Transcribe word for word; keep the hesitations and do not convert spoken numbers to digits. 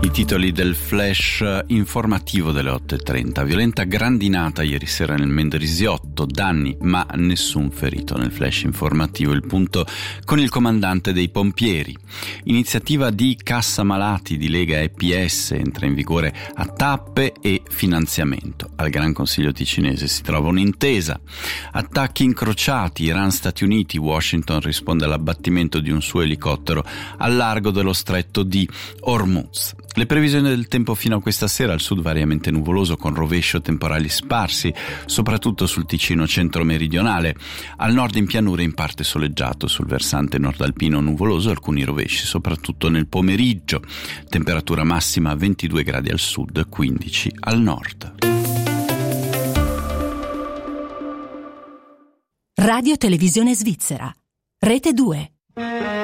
I titoli del flash informativo delle otto e trenta. Violenta grandinata ieri sera nel Mendrisiotto, danni ma nessun ferito. Nel flash informativo il punto con il comandante dei pompieri. Iniziativa di cassa malati di Lega e P S entra in vigore a tappe e finanziamento. Al Gran Consiglio ticinese si trova un'intesa. Attacchi incrociati, Iran-Stati Uniti, Washington risponde all'abbattimento di un suo elicottero al largo dello stretto di Hormuz. Le previsioni del tempo fino a questa sera: al sud variamente nuvoloso con rovescio temporali sparsi, soprattutto sul Ticino centro-meridionale, al nord in pianura in parte soleggiato, sul versante nord-alpino nuvoloso, alcuni rovesci soprattutto nel pomeriggio, temperatura massima ventidue gradi al sud, quindici al nord. Radio Televisione Svizzera, Rete due.